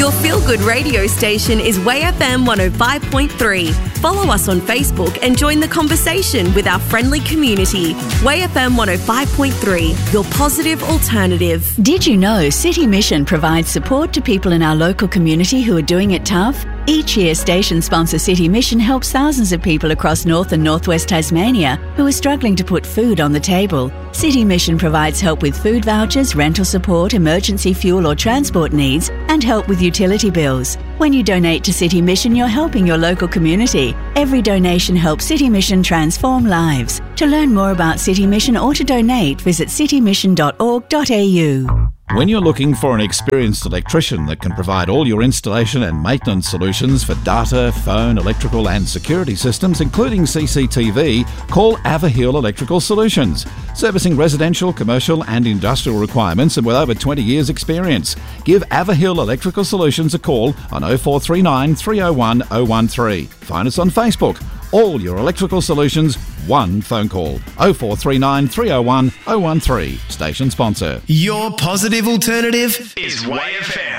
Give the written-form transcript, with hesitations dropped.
Your feel-good radio station is Way FM 105.3. Follow us on Facebook and join the conversation with our friendly community. Way FM 105.3, your positive alternative. Did you know City Mission provides support to people in our local community who are doing it tough? Each year, station sponsor City Mission helps thousands of people across North and Northwest Tasmania who are struggling to put food on the table. City Mission provides help with food vouchers, rental support, emergency fuel or transport needs, and help with utility bills. When you donate to City Mission, you're helping your local community. Every donation helps City Mission transform lives. To learn more about City Mission or to donate, visit citymission.org.au. When you're looking for an experienced electrician that can provide all your installation and maintenance solutions for data, phone, electrical and security systems, including CCTV, call Avahill Electrical Solutions. Servicing residential, commercial and industrial requirements and with over 20 years experience. Give Avahill Electrical Solutions a call on 0439 301 013. Find us on Facebook. All your electrical solutions, one phone call. 0439 301 013. Station sponsor. Your positive alternative is Way FM.